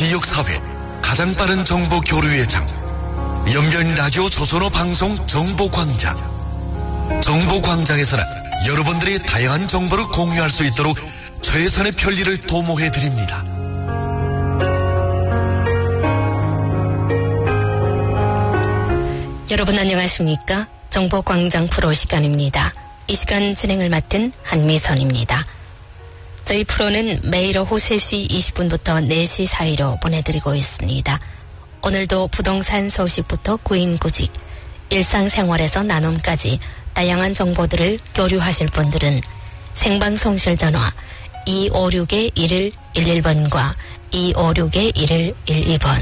지역사회 가장 빠른 정보 교류의 장, 연변라디오 조선어 방송 정보광장. 정보광장에서는 여러분들이 다양한 정보를 공유할 수 있도록 최선의 편리를 도모해드립니다. 여러분 안녕하십니까? 정보광장 프로 시간입니다. 이 시간 진행을 맡은 한미선입니다. 저희 프로는 매일 오후 3시 20분부터 4시 사이로 보내드리고 있습니다. 오늘도 부동산 소식부터 구인구직, 일상생활에서 나눔까지 다양한 정보들을 교류하실 분들은 생방송실 전화 256-1111번과 256-1112번